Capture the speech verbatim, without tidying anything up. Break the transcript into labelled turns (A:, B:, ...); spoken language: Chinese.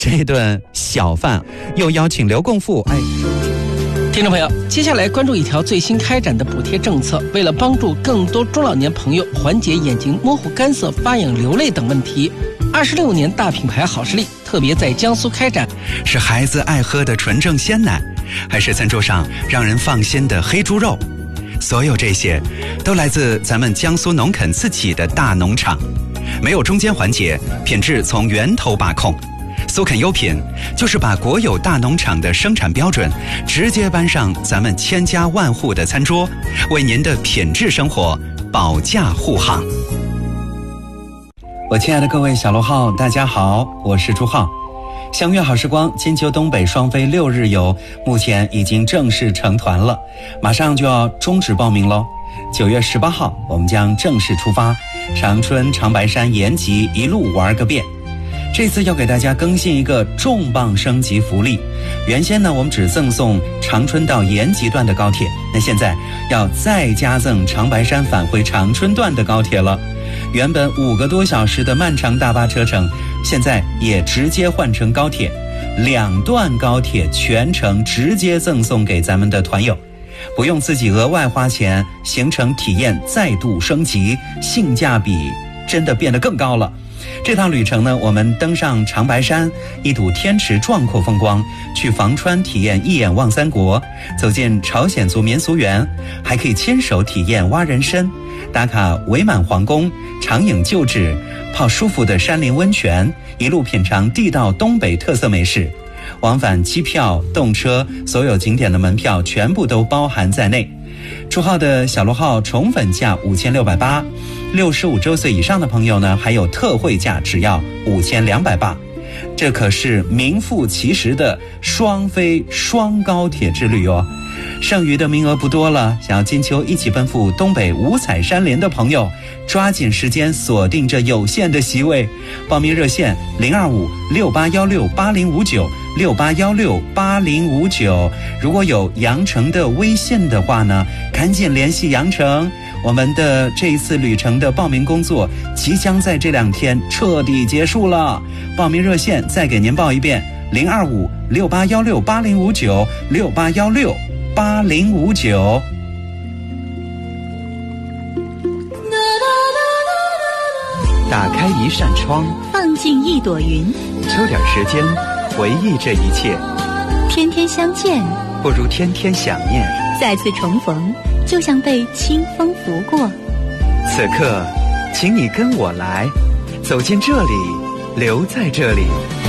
A: 这顿小饭，又邀请刘共富。哎，
B: 听众朋友，接下来关注一条最新开展的补贴政策。为了帮助更多中老年朋友缓解眼睛模糊、干涩、发痒、流泪等问题，二十六年大品牌好视力特别在江苏开展。
A: 是孩子爱喝的纯正鲜奶，还是餐桌上让人放心的黑猪肉？所有这些都来自咱们江苏农垦自己的大农场，没有中间环节，品质从源头把控。苏垦优品就是把国有大农场的生产标准直接搬上咱们千家万户的餐桌，为您的品质生活保驾护航。我亲爱的各位小螺号，大家好，我是朱浩。相约好时光金秋东北双飞六日游目前已经正式成团了，马上就要终止报名喽。九月十八号我们将正式出发，长春、长白山、延吉一路玩个遍。这次要给大家更新一个重磅升级福利，原先呢我们只赠送长春到延吉段的高铁，那现在要再加赠长白山返回长春段的高铁了。原本五个多小时的漫长大巴车程，现在也直接换成高铁，两段高铁全程直接赠送给咱们的团友，不用自己额外花钱，行程体验再度升级，性价比真的变得更高了。这趟旅程呢，我们登上长白山，一睹天池壮阔风光，去房川体验一眼望三国，走进朝鲜族民俗园，还可以亲手体验蛙人参，打卡伪满皇宫，长影旧址，泡舒服的山林温泉，一路品尝地道东北特色美食。往返机票、动车，所有景点的门票全部都包含在内。朱浩的小螺号宠粉价五千六百八，六十五周岁以上的朋友呢，还有特惠价只要五千两百八。这可是名副其实的双飞双高铁之旅哦。剩余的名额不多了，想要金秋一起奔赴东北五彩山林的朋友，抓紧时间锁定这有限的席位。报名热线零二五六八幺六八零五九六八幺六八零五九。如果有羊城的微信的话呢，赶紧联系羊城。我们的这一次旅程的报名工作即将在这两天彻底结束了。报名热线再给您报一遍，零二五六八幺六八零五九六八幺六八零五九。打开一扇窗，
C: 放进一朵云，
A: 抽点时间回忆这一切。
C: 天天相见，
A: 不如天天想念。
C: 再次重逢，就像被清风拂过。
A: 此刻，请你跟我来，走进这里，留在这里。